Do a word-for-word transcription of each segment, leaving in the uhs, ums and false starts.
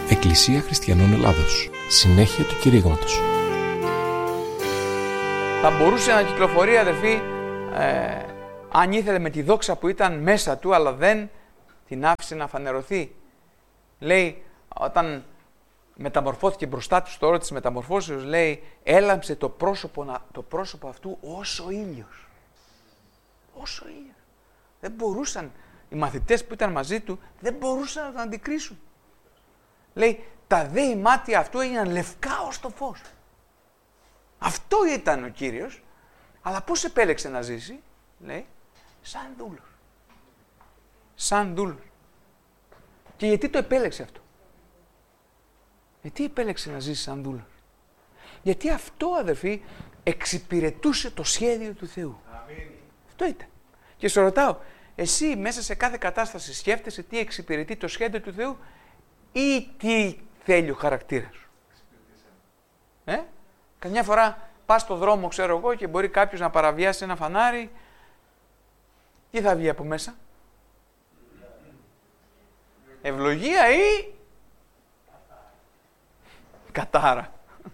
Εκκλησία Χριστιανών Ελλάδος. Συνέχεια του κηρύγματος. Θα μπορούσε να κυκλοφορεί, αδερφοί, ε, αν ήθελε, με τη δόξα που ήταν μέσα του, αλλά δεν την άφησε να φανερωθεί. Λέει, όταν μεταμορφώθηκε μπροστά του στο όρο της μεταμορφώσεως, λέει, έλαμψε το πρόσωπο, το πρόσωπο αυτού ως ο ήλιος. Ως ο ήλιος. Δεν μπορούσαν, οι μαθητές που ήταν μαζί του, δεν μπορούσαν να τον αντικρίσουν. Λέει, τα δέη μάτια αυτού έγιναν λευκά ως το φως. Αυτό ήταν ο Κύριος, αλλά πώς επέλεξε να ζήσει, λέει, σαν δούλος. Σαν δούλος. Και γιατί το επέλεξε αυτό? Γιατί επέλεξε να ζήσει σαν δούλος? Γιατί αυτό, αδερφοί, εξυπηρετούσε το σχέδιο του Θεού. Αμήν. Αυτό ήταν. Και σε ρωτάω, εσύ μέσα σε κάθε κατάσταση σκέφτεσαι τι εξυπηρετεί το σχέδιο του Θεού ή τι θέλει ο χαρακτήρας σου? Ε? Καμιά φορά πας στο δρόμο, ξέρω εγώ, και μπορεί κάποιος να παραβιάσει ένα φανάρι. Τι θα βγει από μέσα? Ευλογία ή κατάρα?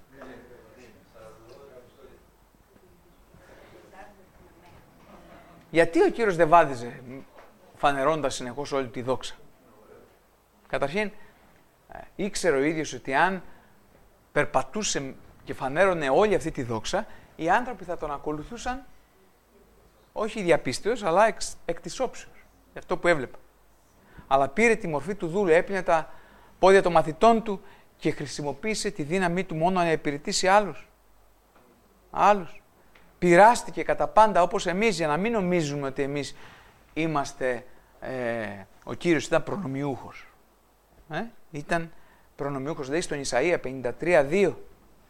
Γιατί ο Κύριος δεν βάδιζε φανερώντας συνεχώς όλη τη δόξα? Καταρχήν, ήξερε ο ίδιος ότι αν περπατούσε και φανέρωνε όλη αυτή τη δόξα, οι άνθρωποι θα τον ακολουθούσαν όχι διαπίστεως, αλλά εξ, εκ της όψεως, αυτό που έβλεπα. Αλλά πήρε τη μορφή του δούλου, έπινε τα πόδια των μαθητών του και χρησιμοποίησε τη δύναμή του μόνο να υπηρετήσει άλλους. Άλλους. Πειράστηκε κατά πάντα όπως εμείς, για να μην νομίζουμε ότι εμείς είμαστε, ε, ο Κύριος ήταν προνομιούχος. Ε? Ήταν προνομιούχος, λέει στον Ισαΐα πενήντα τρία δύο.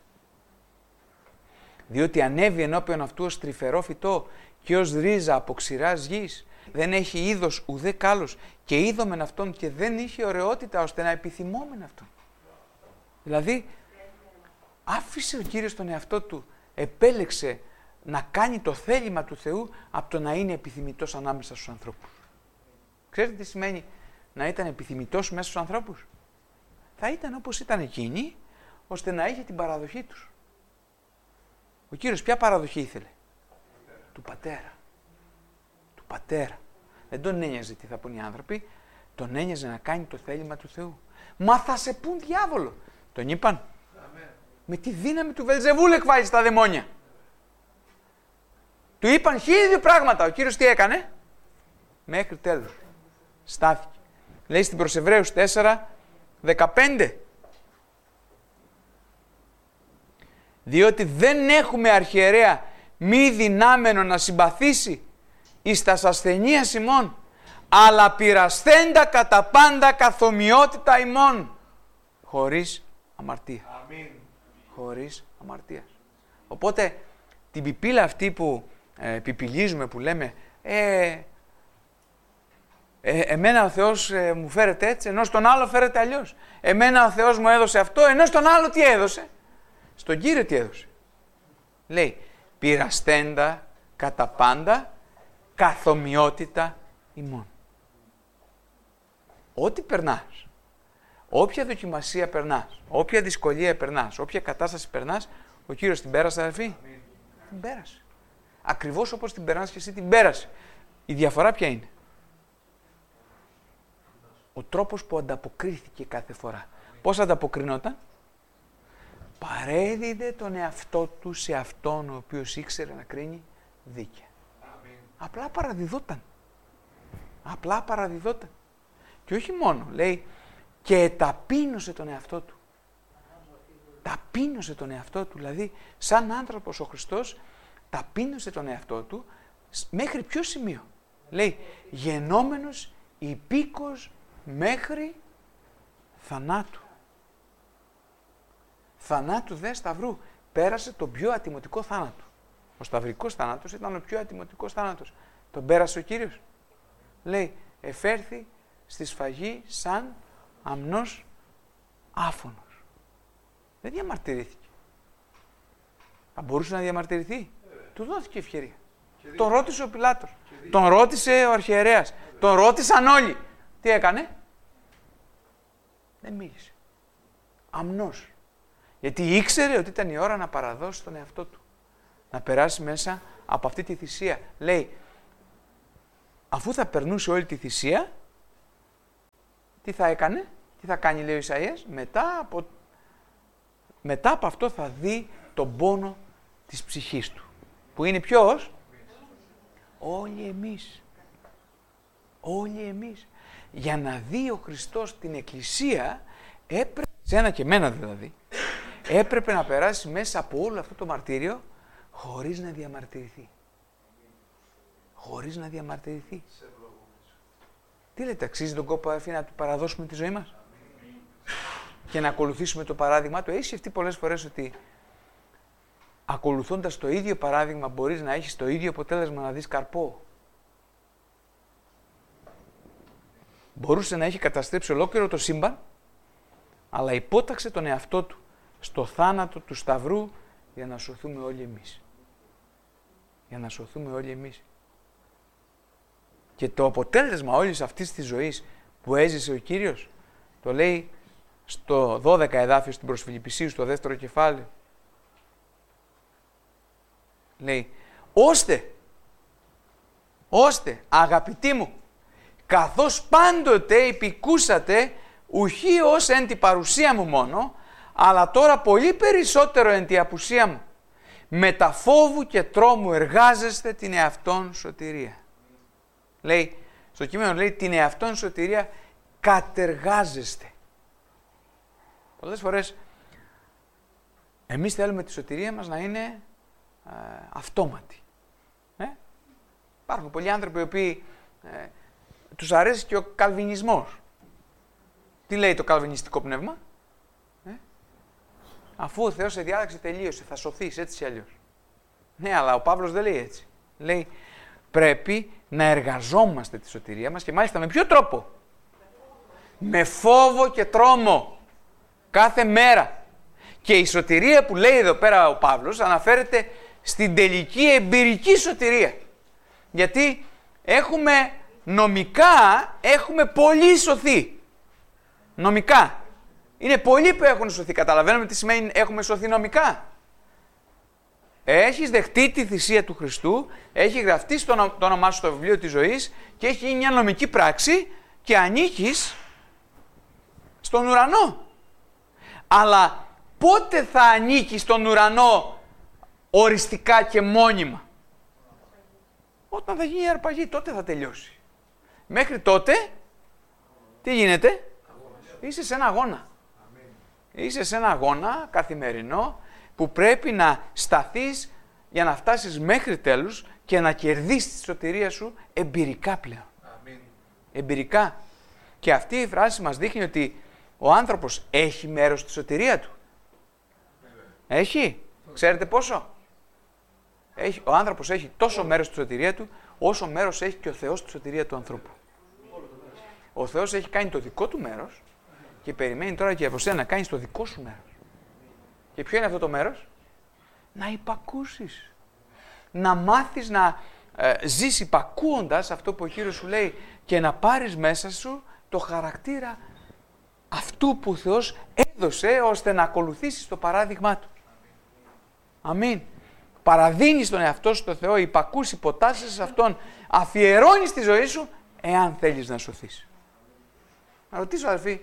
Διότι ανέβη ενώπιον αυτού ως τρυφερό φυτό και ως ρίζα από ξηράς γης. Δεν έχει είδος ουδέ κάλος και είδομεν αυτόν και δεν είχε ωραιότητα ώστε να επιθυμόμεν αυτόν. Δηλαδή, άφησε ο Κύριος τον εαυτό του, επέλεξε να κάνει το θέλημα του Θεού από το να είναι επιθυμητός ανάμεσα στους ανθρώπους. Ξέρετε τι σημαίνει να ήταν επιθυμητός μέσα στους ανθρώπους? Θα ήταν όπως ήταν εκείνοι, ώστε να είχε την παραδοχή τους. Ο Κύριος ποια παραδοχή ήθελε? Του Πατέρα. Του Πατέρα. Δεν τον ένοιαζε τι θα πούν οι άνθρωποι, τον ένοιαζε να κάνει το θέλημα του Θεού. Μα θα σε πούν διάβολο. Τον είπαν. Amen. Με τη δύναμη του Βελζεβούλ εκβάλλει τα δαιμόνια. Του είπαν χίλια δύο πράγματα. Ο Κύριος τι έκανε? Μέχρι τέλος. Στάθηκε. Λέει στην προς Εβραίους τέσσερα δεκαπέντε. Διότι δεν έχουμε αρχιερέα μη δυνάμενο να συμπαθήσει εις τας ασθενείας ημών, αλλά πειρασθέντα κατά πάντα καθομοιότητα ημών, χωρίς αμαρτία. Αμήν. Χωρίς αμαρτία. Οπότε την πιπίλα αυτή που ε, πιπιλίζουμε, που λέμε ε, ε, εμένα ο Θεός ε, μου φέρεται έτσι, ενώ στον άλλο φέρεται αλλιώς. Εμένα ο Θεός μου έδωσε αυτό, ενώ στον άλλο τι έδωσε? Στον Κύριο τι έδωσε? Λέει, πειρασθέντα κατά πάντα καθομοιότητα ημών. Ό,τι περνάς, όποια δοκιμασία περνάς, όποια δυσκολία περνάς, όποια κατάσταση περνάς, ο Κύριος την πέρασε, αδερφοί. Την πέρασε. Ακριβώς όπως την περνάς και εσύ την πέρασε. Η διαφορά ποια είναι? Ο τρόπος που ανταποκρίθηκε κάθε φορά. Πώς ανταποκρινόταν? Παρέδιδε τον εαυτό του σε αυτόν ο οποίος ήξερε να κρίνει δίκαια. Αμήν. Απλά παραδιδόταν. Απλά παραδιδόταν. Και όχι μόνο, λέει, και ταπείνωσε τον εαυτό του. Ταπείνωσε τον εαυτό του, δηλαδή σαν άνθρωπος ο Χριστός ταπείνωσε τον εαυτό του μέχρι ποιο σημείο? Λέει, γενόμενος υπήκος μέχρι θανάτου. Θανάτου δε σταυρού. Πέρασε τον πιο ατιμωτικό θάνατο. Ο σταυρικός θάνατος ήταν ο πιο ατιμωτικός θάνατος. Τον πέρασε ο Κύριος. Λέει, εφέρθη στη σφαγή σαν αμνός άφωνος. Δεν διαμαρτυρήθηκε. Θα μπορούσε να διαμαρτυρηθεί. Ε, Του δόθηκε ευκαιρία. Τον ρώτησε ο Πιλάτος. Τον ρώτησε ο αρχιερέας. Τον ρώτησαν όλοι. Τι έκανε? Δεν μίλησε. αμνός. Γιατί ήξερε ότι ήταν η ώρα να παραδώσει τον εαυτό του. Να περάσει μέσα από αυτή τη θυσία. Λέει, αφού θα περνούσε όλη τη θυσία, τι θα έκανε, τι θα κάνει, λέει ο Ισαΐας, μετά από, μετά από αυτό θα δει τον πόνο της ψυχής του. Που είναι ποιος? Όλοι εμείς. Όλοι εμείς. Για να δει ο Χριστός την Εκκλησία, έπρεπε, σένα και εμένα δηλαδή, έπρεπε να περάσει μέσα από όλο αυτό το μαρτύριο χωρίς να διαμαρτυρηθεί. Χωρίς να διαμαρτυρηθεί. Τι λέτε, αξίζει τον κόπο, αδερφοί, να του παραδώσουμε τη ζωή μας και να ακολουθήσουμε το παράδειγμα του? Έχει σκεφτεί πολλές φορές ότι ακολουθώντας το ίδιο παράδειγμα μπορείς να έχεις το ίδιο αποτέλεσμα, να δεις καρπό? Μπορούσε να έχει καταστρέψει ολόκληρο το σύμπαν, αλλά υπόταξε τον εαυτό του στο θάνατο του Σταυρού για να σωθούμε όλοι εμείς. Για να σωθούμε όλοι εμείς. Και το αποτέλεσμα όλης αυτής της ζωής που έζησε ο Κύριος, το λέει στο δώδεκα εδάφιο στην προς Φιλιππισίους, στο δεύτερο κεφάλαιο. Λέει, ώστε, ώστε αγαπητοί μου, καθώς πάντοτε υπηκούσατε, ουχή ως εν τη παρουσία μου μόνο, αλλά τώρα πολύ περισσότερο εν τη απουσία μου, με τα φόβου και τρόμου εργάζεστε την εαυτόν σωτηρία. Λέει, στο κείμενο λέει την εαυτόν σωτηρία κατεργάζεστε. Πολλές φορές εμείς θέλουμε τη σωτηρία μας να είναι ε, αυτόματη. Ε? Υπάρχουν πολλοί άνθρωποι οι οποίοι ε, τους αρέσει και ο καλβινισμός. Τι λέει το καλβινιστικό πνεύμα? Ε? Αφού ο Θεός σε διάλεξε, τελείωσε, θα σωθείς έτσι ή αλλιώς. Ναι, αλλά ο Παύλος δεν λέει έτσι. Λέει, πρέπει να εργαζόμαστε τη σωτηρία μας και μάλιστα με ποιο τρόπο? Με φόβο και τρόμο. Κάθε μέρα. Και η σωτηρία που λέει εδώ πέρα ο Παύλος αναφέρεται στην τελική εμπειρική σωτηρία. Γιατί έχουμε νομικά, έχουμε πολλοί σωθεί. Νομικά. Είναι πολλοί που έχουν σωθεί. Καταλαβαίνουμε τι σημαίνει έχουμε σωθεί νομικά? Έχεις δεχτεί τη θυσία του Χριστού, έχει γραφτεί στο το όνομά σου στο βιβλίο της ζωής και έχει γίνει μια νομική πράξη και ανήκεις στον ουρανό. Αλλά πότε θα ανήκεις στον ουρανό οριστικά και μόνιμα? Όταν θα γίνει η αρπαγή, τότε θα τελειώσει. Μέχρι τότε, τι γίνεται? Είσαι σε ένα αγώνα. Είσαι σε ένα αγώνα καθημερινό που πρέπει να σταθείς για να φτάσεις μέχρι τέλους και να κερδίσεις τη σωτηρία σου εμπειρικά πλέον. Αμήν. Εμπειρικά. Και αυτή η φράση μας δείχνει ότι ο άνθρωπος έχει μέρος στη σωτηρία του. Έχει. Ξέρετε πόσο? Έχει. Ο άνθρωπος έχει τόσο μέρος στη σωτηρία του, όσο μέρος έχει και ο Θεός στη σωτηρία του ανθρώπου. Ο Θεός έχει κάνει το δικό του μέρος και περιμένει τώρα και από σένα να κάνεις το δικό σου μέρος. Και ποιο είναι αυτό το μέρος? Να υπακούσεις. Να μάθεις να ε, ζεις υπακούοντας αυτό που ο Κύριος σου λέει και να πάρεις μέσα σου το χαρακτήρα αυτού που ο Θεός έδωσε ώστε να ακολουθήσεις το παράδειγμά Του. Αμήν. Παραδίνεις τον εαυτό σου στο Θεό, υπακούς, υποτάσσεσαι σε Αυτόν, αφιερώνεις τη ζωή σου εάν θέλεις να σωθείς. Να ρωτήσω αδελφοί,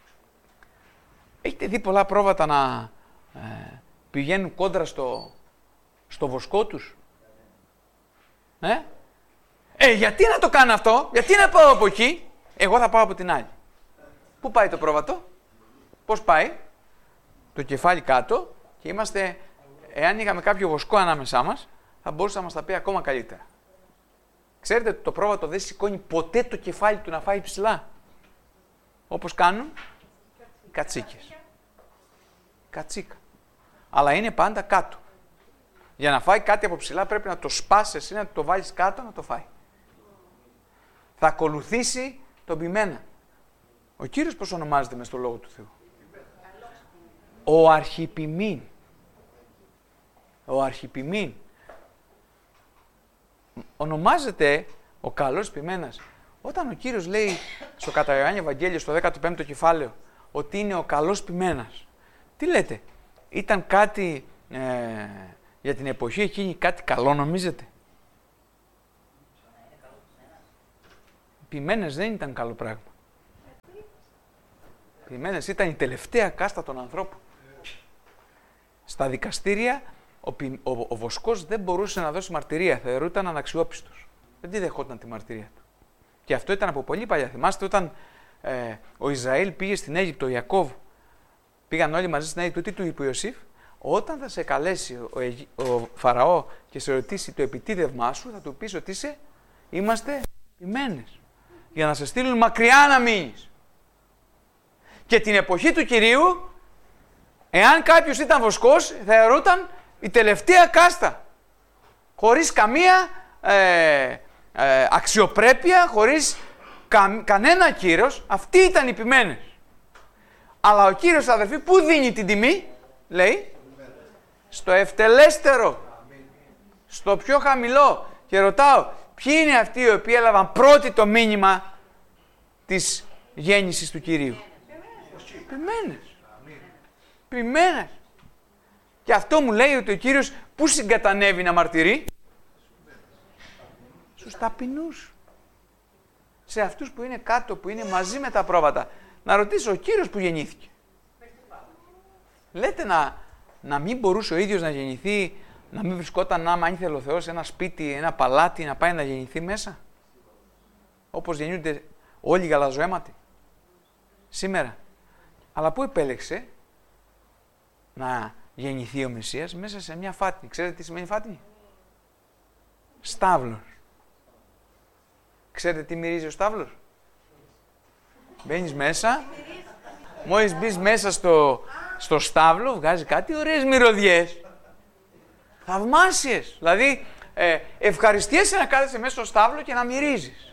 έχετε δει πολλά πρόβατα να ε, πηγαίνουν κόντρα στο, στο βοσκό τους? Ε? ε, γιατί να το κάνω αυτό, γιατί να πάω από εκεί, εγώ θα πάω από την άλλη. Πού πάει το πρόβατο? Πώς πάει? Το κεφάλι κάτω και είμαστε, εάν είχαμε κάποιο βοσκό ανάμεσά μας, θα μπορούσε να μας τα πει ακόμα καλύτερα. Ξέρετε ότι το πρόβατο δεν σηκώνει ποτέ το κεφάλι του να φάει ψηλά. Όπως κάνουν οι κατσίκες. Κατσίκα. Αλλά είναι πάντα κάτω. Για να φάει κάτι από ψηλά πρέπει να το σπάσεις εσύ, να το βάλεις κάτω να το φάει. Θα ακολουθήσει τον ποιμένα. Ο Κύριος πώς ονομάζεται μες στο Λόγο του Θεού? Ο αρχιποιμήν. Ο αρχιποιμήν. Ονομάζεται ο καλός ποιμένας. Όταν ο Κύριος λέει στο κατά Ιωάννη Ευαγγέλιο στο δέκατο πέμπτο κεφάλαιο ότι είναι ο καλός ποιμένας, Τι λέτε, ήταν κάτι ε, για την εποχή εκείνη κάτι καλό νομίζετε? Οι ποιμένες δεν ήταν καλό πράγμα. Οι ποιμένες ήταν η τελευταία κάστα των ανθρώπων. Στα δικαστήρια ο, ο, ο βοσκός δεν μπορούσε να δώσει μαρτυρία, θεωρούταν αναξιόπιστος. Δεν τη δεχόταν τη μαρτυρία του. Και αυτό ήταν από πολύ παλιά. Θυμάστε όταν ε, ο Ισραήλ πήγε στην Αίγυπτο, ο Ιακώβ, πήγαν όλοι μαζί στην Αίγυπτο, τι του είπε ο Ιωσήφ? Όταν θα σε καλέσει ο, Αιγυ... ο Φαραώ και σε ρωτήσει το επιτίδευμά σου, θα του πεις ότι είσαι, είμαστε ποιμένες. Για να σε στείλουν μακριά να μείνεις. Και την εποχή του Κυρίου, εάν κάποιος ήταν βοσκός, θεωρούταν η τελευταία κάστα. Χωρίς καμία ε, ε, αξιοπρέπεια, χωρίς κα, κανένα κύρος. Αυτοί ήταν οι ποιμένες. Αλλά ο Κύριος, αδερφοί, πού δίνει την τιμή? Λέει, στο ευτελέστερο, στο πιο χαμηλό. Και ρωτάω, ποιοι είναι αυτοί οι οποίοι έλαβαν πρώτοι το μήνυμα της γέννησης του Κυρίου? Ποιμένες. Ποιμένες. Και αυτό μου λέει ότι ο Κύριος πού συγκατανεύει να μαρτυρεί? Στους ταπεινούς. Σε αυτούς που είναι κάτω, που είναι μαζί με τα πρόβατα. Να ρωτήσω, ο Κύριος που γεννήθηκε? Λέτε να, να μην μπορούσε ο ίδιος να γεννηθεί, να μην βρισκόταν, άμα ήθελε ο Θεός, ένα σπίτι, ένα παλάτι, να πάει να γεννηθεί μέσα? Όπως γεννιούνται όλοι οι γαλαζοαίματοι σήμερα. Αλλά πού επέλεξε να γεννηθεί ο Μεσσίας? Μέσα σε μια φάτνη. Ξέρετε τι σημαίνει φάτνη? Στάβλος. Ξέρετε τι μυρίζει ο στάβλος? Μπαίνεις μέσα, μόλις μπεις μέσα στο, στο στάβλο, βγάζει κάτι ωραίες μυρωδιές. Θαυμάσιες. Δηλαδή, ε, ευχαριστιέσαι να κάθεσαι μέσα στο στάβλο και να μυρίζεις.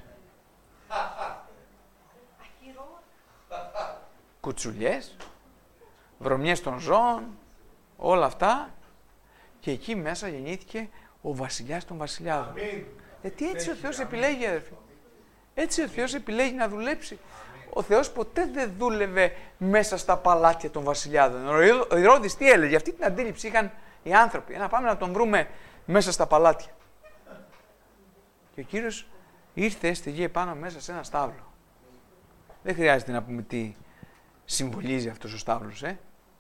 Κουτσουλιές, βρωμιές των ζώων, όλα αυτά. Και εκεί μέσα γεννήθηκε ο βασιλιάς των βασιλιάδων. Γιατί έτσι ο Θεός επιλέγει, αδερφοί. Έτσι ο Θεός επιλέγει να δουλέψει. Ο Θεός ποτέ δεν δούλευε μέσα στα παλάτια των βασιλιάδων. Ο Ηρώδης τι έλεγε? Αυτή την αντίληψη είχαν οι άνθρωποι. Να πάμε να τον βρούμε μέσα στα παλάτια. Και ο Κύριος ήρθε στη γη επάνω μέσα σε ένα στάβλο. Δεν χρειάζεται να πούμε τι συμβολίζει αυτός ο στάβλος, ε.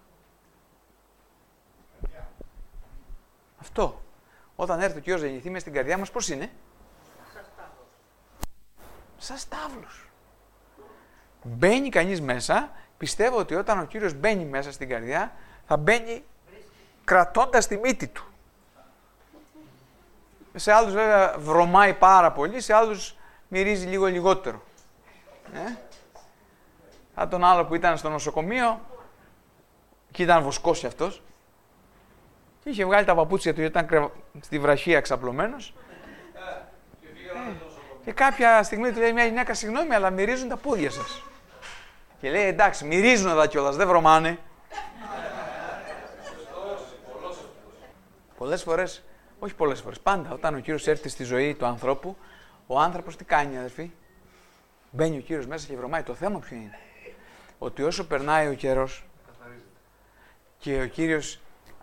Αυτό. Όταν έρθει ο Κύριος να γεννηθεί μες στην καρδιά μας, πώς είναι? Σαν στάβλος. Μπαίνει κανείς μέσα, πιστεύω ότι όταν ο Κύριος μπαίνει μέσα στην καρδιά, θα μπαίνει κρατώντας τη μύτη του. Σε άλλους βέβαια βρωμάει πάρα πολύ, σε άλλους μυρίζει λίγο λιγότερο. Ε? Αν τον άλλο που ήταν στο νοσοκομείο, και ήταν βοσκός κι αυτός, και είχε βγάλει τα παπούτσια του γιατί ήταν στη βραχία ξαπλωμένος. Ε, και κάποια στιγμή του λέει μια γυναίκα, συγγνώμη, αλλά μυρίζουν τα πόδια σας. Και λέει, εντάξει, μυρίζουν εδώ κιόλας, δεν βρωμάνε. Πολλές φορές, όχι πολλές φορές, πάντα όταν ο Κύριος έρθει στη ζωή του ανθρώπου, ο άνθρωπος τι κάνει, αδερφοί? Μπαίνει ο Κύριος μέσα και βρωμάει. Το θέμα ποιο είναι? Ότι όσο περνάει ο καιρός και ο Κύριος,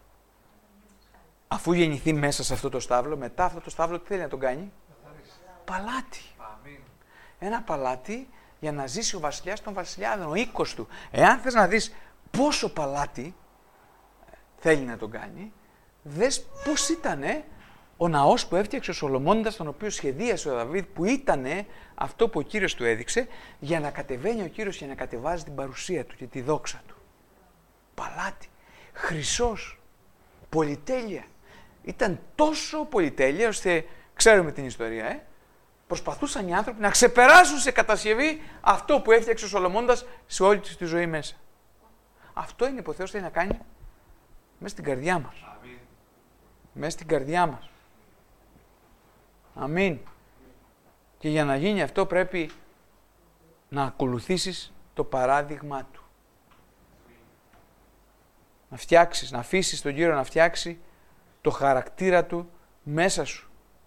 αφού γεννηθεί μέσα σε αυτό το στάβλο, μετά αυτό το στάβλο τι θέλει να τον κάνει? Παλάτι. Ένα παλάτι για να ζήσει ο βασιλιάς των βασιλιάδων, ο οίκος του. Εάν θες να δεις πόσο παλάτι θέλει να τον κάνει, δες πώς ήτανε ο ναός που έφτιαξε ο Σολομώντας, τον οποίο σχεδίασε ο Δαβίδ, που ήτανε αυτό που ο Κύριος του έδειξε, για να κατεβαίνει ο Κύριος και να κατεβάζει την παρουσία του και τη δόξα του. Παλάτι, χρυσός, πολυτέλεια. Ήταν τόσο πολυτέλεια, ώστε, ξέρουμε την ιστορία, ε, προσπαθούσαν οι άνθρωποι να ξεπεράσουν σε κατασκευή αυτό που έφτιαξε ο Σολομώντας σε όλη τη ζωή μέσα. Αυτό είναι που ο Θεός θέλει να κάνει μέσα στην καρδιά μας. Αμήν. Μέσα στην καρδιά μας. Αμήν. Και για να γίνει αυτό πρέπει να ακολουθήσεις το παράδειγμα του. Να φτιάξεις, να αφήσεις τον Κύριο να φτιάξει το χαρακτήρα του μέσα σου.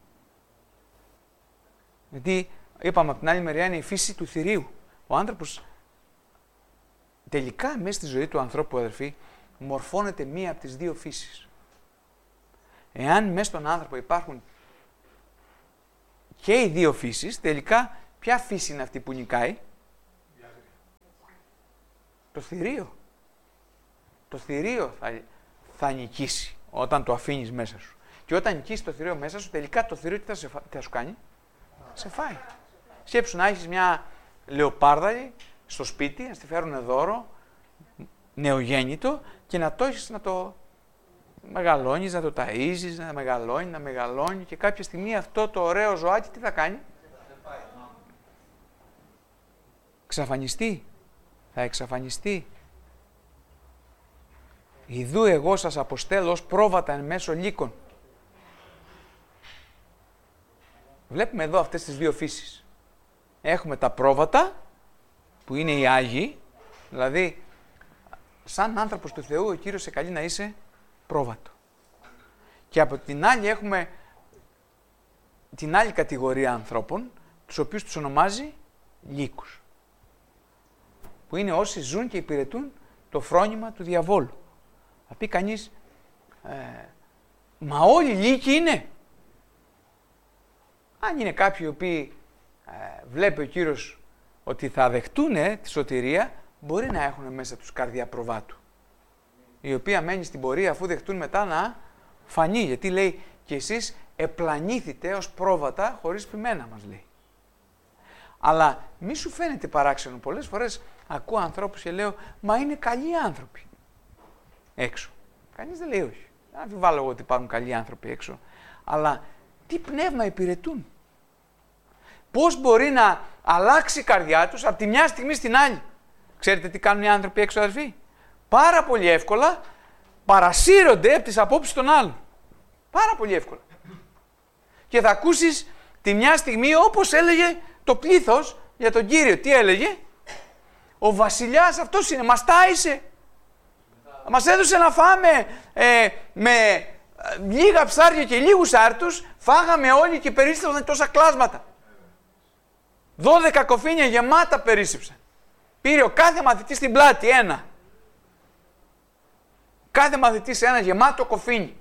Γιατί είπαμε από την άλλη μεριά είναι η φύση του θηρίου. Ο άνθρωπος τελικά μέσα στη ζωή του ανθρώπου, αδερφοί, μορφώνεται μία από τις δύο φύσεις. Εάν μέσα στον άνθρωπο υπάρχουν και οι δύο φύσεις, τελικά ποια φύση είναι αυτή που νικάει? Το θηρίο. Το θηρίο θα, θα νικήσει όταν το αφήνεις μέσα σου. Και όταν νικήσει το θηρίο μέσα σου, τελικά το θηρίο τι θα, σε, τι θα σου κάνει? Σε φάει. Σκέψου να έχεις μια λεοπάρδαλη στο σπίτι, να στη φέρουν δώρο, νεογέννητο, και να το έχεις να το μεγαλώνεις, να το ταΐζεις, να μεγαλώνει, να μεγαλώνει, και κάποια στιγμή αυτό το ωραίο ζωάκι τι θα κάνει? Εξαφανιστεί. Θα εξαφανιστεί. Ιδού εγώ σας αποστέλω ως πρόβατα εν μέσω λύκων. Βλέπουμε εδώ αυτές τις δύο φύσεις. Έχουμε τα πρόβατα, που είναι οι Άγιοι, δηλαδή σαν άνθρωπος του Θεού ο Κύριος σε καλεί να είσαι πρόβατο. Και από την άλλη έχουμε την άλλη κατηγορία ανθρώπων, τους οποίους τους ονομάζει λύκους, που είναι όσοι ζουν και υπηρετούν το φρόνημα του διαβόλου. Θα πει κανείς, ε, μα όλοι λύκοι είναι. Αν είναι κάποιοι οι οποίοι ε, βλέπει ο Κύριος ότι θα δεχτούν τη σωτηρία, μπορεί να έχουν μέσα τους καρδιά προβάτου, η οποία μένει στην πορεία αφού δεχτούν μετά να φανεί, γιατί λέει και εσείς επλανήθητε ως πρόβατα χωρίς ποιμένα, μας λέει. Αλλά μη σου φαίνεται παράξενο, πολλές φορές ακούω ανθρώπους και λέω, μα είναι καλοί άνθρωποι έξω. Κανείς δεν λέει όχι. Δεν αμφιβάλλω εγώ ότι υπάρχουν καλοί άνθρωποι έξω. Αλλά τι πνεύμα υπηρετούν. Πώς μπορεί να αλλάξει η καρδιά τους από τη μια στιγμή στην άλλη. Ξέρετε τι κάνουν οι άνθρωποι έξω, αδερφοί? Πάρα πολύ εύκολα παρασύρονται από τις απόψεις των άλλων. Πάρα πολύ εύκολα. Και θα ακούσεις τη μια στιγμή, όπως έλεγε το πλήθος για τον Κύριο. Τι έλεγε? Ο βασιλιάς αυτός είναι, μας τάισε. Μας έδωσε να φάμε ε, με ε, λίγα ψάρια και λίγους άρτους, φάγαμε όλοι και περίσσεψαν τόσα κλάσματα. Δώδεκα κοφίνια γεμάτα περίσσεψαν. Πήρε ο κάθε μαθητής στην πλάτη ένα. Κάθε μαθητής ένα γεμάτο κοφίνι.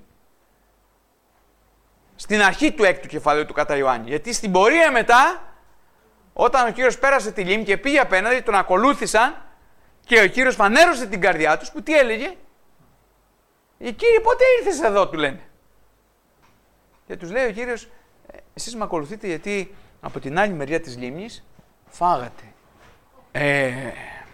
Στην αρχή του έκτου κεφαλαίου του κατά Ιωάννη. Γιατί στην πορεία μετά, όταν ο Κύριος πέρασε τη λίμνη και πήγε απέναντι, τον ακολούθησαν και ο Κύριος φανέρωσε την καρδιά τους, που τι έλεγε? Κύριε, πότε ήρθες εδώ, του λένε. Και τους λέει ο Κύριος, εσείς με ακολουθείτε γιατί από την άλλη μεριά της λίμνης φάγατε. Ε,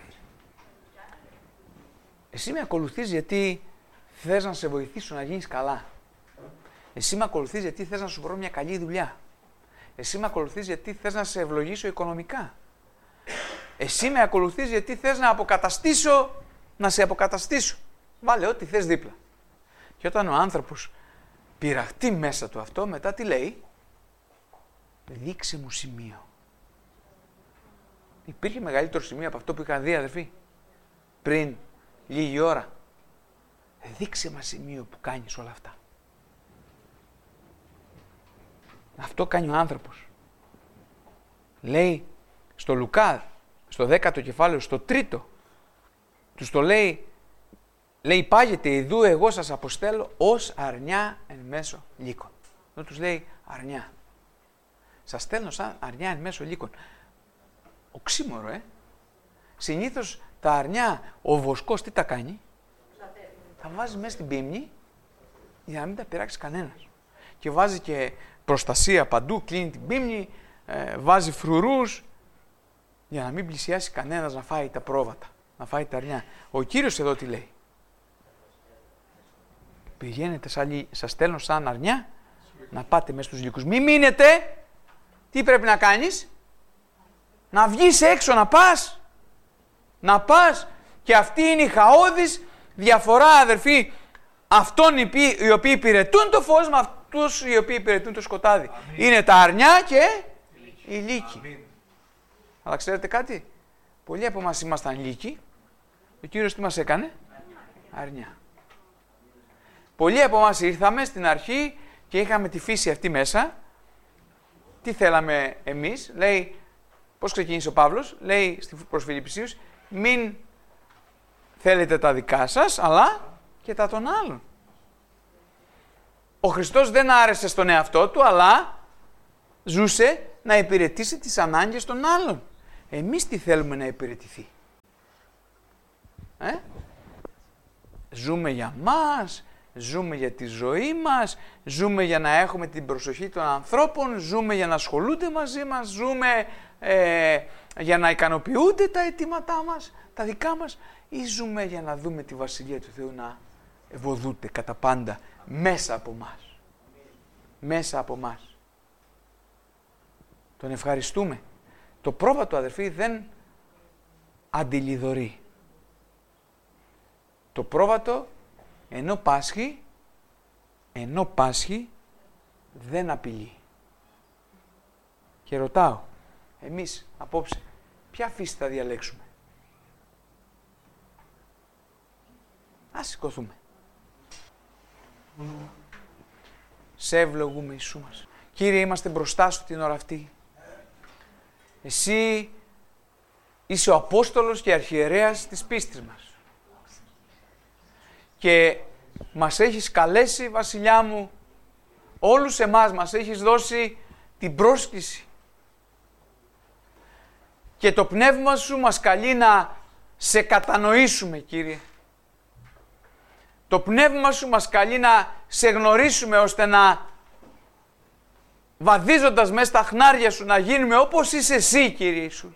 εσύ με ακολουθείς γιατί θες να σε βοηθήσω να γίνεις καλά. Εσύ με ακολουθείς γιατί θες να σου βρω μια καλή δουλειά. Εσύ με ακολουθείς γιατί θες να σε ευλογήσω οικονομικά. Εσύ με ακολουθείς γιατί θες να αποκαταστήσω, να σε αποκαταστήσω. Βάλε ό,τι θες δίπλα. Και όταν ο άνθρωπος πειραχτεί μέσα του αυτό, μετά τι λέει? Δείξε μου σημείο. Υπήρχε μεγαλύτερο σημείο από αυτό που είχαν δει, αδερφοί, πριν λίγη ώρα? Δείξε μας σημείο που κάνεις όλα αυτά. Αυτό κάνει ο άνθρωπος. Λέει στο Λουκά, στο δέκατο κεφάλαιο, στο τρίτο, τους το λέει, λέει πάγεται ιδού εγώ σας αποστέλω ως αρνιά εν μέσω λύκων. Εδώ τους λέει αρνιά. Σας στέλνω σαν αρνιά εν μέσω λύκων. Οξύμορο, ε. Συνήθως τα αρνιά, ο βοσκός τι τα κάνει? Τα βάζει μέσα στην πίμνη για να μην τα πειράξει κανένας. Και βάζει και προστασία παντού, κλείνει την πίμνη, ε, βάζει φρουρούς για να μην πλησιάσει κανένας να φάει τα πρόβατα, να φάει τα αρνιά. Ο Κύριος εδώ τι λέει? Πηγαίνετε, σαν, σας στέλνω σαν αρνιά να πάτε μέσα στους λύκους. Μην μείνετε. Τι πρέπει να κάνεις? Να βγεις έξω, να πας. Να πας. Και αυτή είναι η χαόδης διαφορά, αδερφοί, αυτών οι οποίοι, οι οποίοι υπηρετούν το φως με αυτούς οι οποίοι υπηρετούν το σκοτάδι. Αμήν. Είναι τα αρνιά και οι λύκοι. Αλλά ξέρετε κάτι? Πολλοί από εμάς ήμασταν λύκοι. Ο Κύριος τι μας έκανε? Αρνιά. Πολλοί από εμάς ήρθαμε στην αρχή και είχαμε τη φύση αυτή μέσα. Τι θέλαμε εμείς? Λέει, πώς ξεκίνησε ο Παύλος? Λέει προς Φιλιππισίους, μην θέλετε τα δικά σας, αλλά και τα των άλλων. Ο Χριστός δεν άρεσε στον εαυτό του, αλλά ζούσε να υπηρετήσει τις ανάγκες των άλλων. Εμείς τι θέλουμε να υπηρετηθεί? Ε? Ζούμε για μας, ζούμε για τη ζωή μας, ζούμε για να έχουμε την προσοχή των ανθρώπων, ζούμε για να ασχολούνται μαζί μας, ζούμε ε, για να ικανοποιούνται τα αιτήματά μας, τα δικά μας, ή ζούμε για να δούμε τη Βασιλεία του Θεού να ευωδούται κατά πάντα μέσα από μας. Μέσα από μας. Τον ευχαριστούμε. Το πρόβατο, αδερφοί, δεν αντιλιδωρεί. Το πρόβατο, ενώ πάσχει, ενώ πάσχει, δεν απειλεί. Και ρωτάω, εμείς απόψε, ποια φύση θα διαλέξουμε? Ας σηκωθούμε. Σε ευλογούμε, Ιησού μας. Κύριε, είμαστε μπροστά σου την ώρα αυτή. Εσύ είσαι ο Απόστολος και Αρχιερέας της πίστης μας. Και μας έχεις καλέσει, Βασιλιά μου, όλους εμάς μας έχεις δώσει την πρόσκληση. Και το πνεύμα σου μας καλεί να σε κατανοήσουμε, Κύριε. Το πνεύμα σου μας καλεί να σε γνωρίσουμε, ώστε να, βαδίζοντας μέσα στα χνάρια σου, να γίνουμε όπως είσαι εσύ, Κύριε Ιησού.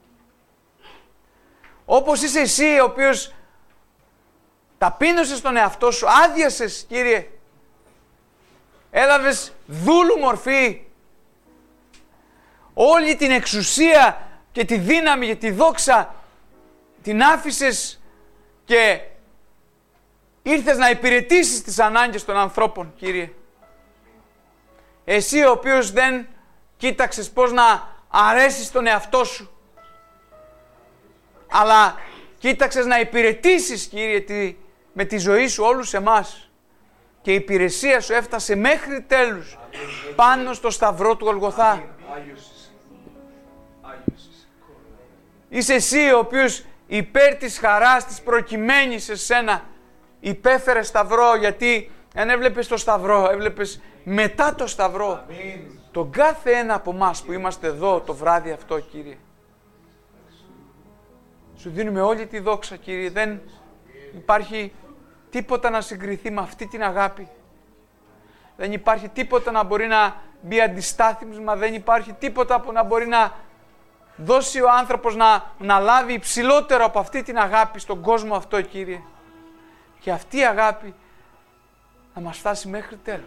Όπως είσαι εσύ, ο οποίος ταπείνωσες τον εαυτό σου, άδειασες, Κύριε. Έλαβες δούλου μορφή. Όλη την εξουσία και τη δύναμη και τη δόξα την άφησες και ήρθες να υπηρετήσεις τις ανάγκες των ανθρώπων, Κύριε. Εσύ ο οποίος δεν κοίταξες πώς να αρέσεις τον εαυτό σου, αλλά κοίταξες να υπηρετήσεις, Κύριε, τη, με τη ζωή σου όλους εμάς. Και η υπηρεσία σου έφτασε μέχρι τέλους, πάνω στο σταυρό του Γολγοθά. Είσαι εσύ ο οποίος υπέρ της χαράς της προκειμένης σε σένα υπέφερε σταυρό, γιατί αν έβλεπες το σταυρό, έβλεπες μετά το σταυρό τον κάθε ένα από εμάς που είμαστε εδώ το βράδυ αυτό, Κύριε. Σου δίνουμε όλη τη δόξα, Κύριε. Δεν υπάρχει τίποτα να συγκριθεί με αυτή την αγάπη. Δεν υπάρχει τίποτα να μπορεί να μπει αντιστάθμισμα, δεν υπάρχει τίποτα που να μπορεί να δώσει ο άνθρωπος να, να λάβει υψηλότερο από αυτή την αγάπη στον κόσμο αυτό, Κύριε. Και αυτή η αγάπη να μας φτάσει μέχρι τέλος.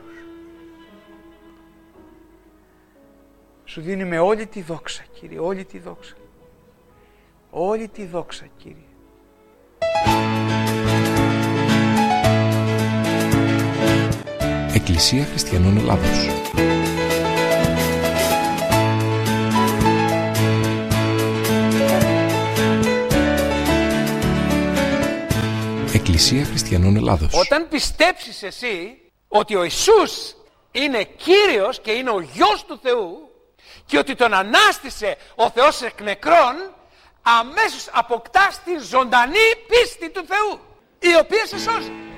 Σου δίνουμε όλη τη δόξα, Κύριε, όλη τη δόξα. Όλη τη δόξα, Κύριε. Εκκλησία Χριστιανών Ελλάδος. Εκκλησία Χριστιανών Ελλάδος. Όταν πιστέψεις εσύ ότι ο Ιησούς είναι Κύριος και είναι ο Υιός του Θεού και ότι τον ανάστησε ο Θεός εκ νεκρών, αμέσως αποκτάς την ζωντανή πίστη του Θεού, η οποία σε σώζει.